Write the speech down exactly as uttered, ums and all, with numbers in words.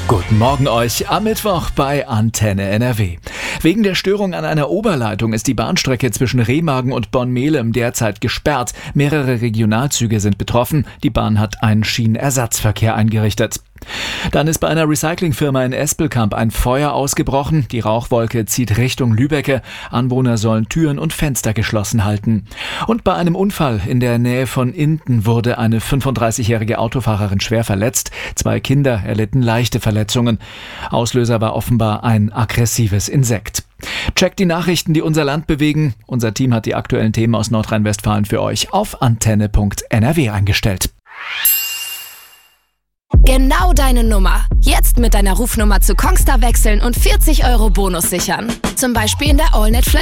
Guten Morgen euch am Mittwoch bei Antenne N R W. Wegen der Störung an einer Oberleitung ist die Bahnstrecke zwischen Remagen und Bonn-Melem derzeit gesperrt. Mehrere Regionalzüge sind betroffen. Die Bahn hat einen Schienenersatzverkehr eingerichtet. Dann ist bei einer Recyclingfirma in Espelkamp ein Feuer ausgebrochen. Die Rauchwolke zieht Richtung Lübbecke. Anwohner sollen Türen und Fenster geschlossen halten. Und bei einem Unfall in der Nähe von Inten wurde eine fünfunddreißigjährige Autofahrerin schwer verletzt. Zwei Kinder erlitten leichte Verletzungen. Auslöser war offenbar ein aggressives Insekt. Checkt die Nachrichten, die unser Land bewegen. Unser Team hat die aktuellen Themen aus Nordrhein-Westfalen für euch auf antenne punkt n r w eingestellt. Genau deine Nummer. Jetzt mit deiner Rufnummer zu Kongstar wechseln und vierzig Euro Bonus sichern. Zum Beispiel in der AllNet Flat